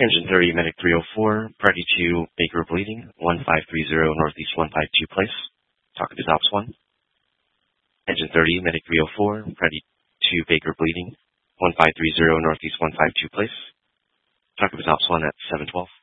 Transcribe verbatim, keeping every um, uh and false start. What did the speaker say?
Engine thirty, Medic three oh four, priority two, Baker bleeding, one five three zero, Northeast one five two place. Talking to Ops one. Engine thirty, Medic three oh four, priority two, Baker bleeding, one five three zero, Northeast one five two place. Talking to Ops one at seven twelve.